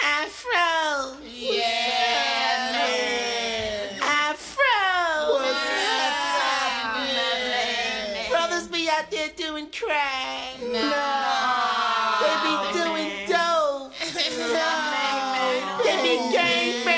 Afro. Yeah, Afro. What's happening? Brothers be out there doing crack. No. They be doing dope. They be gang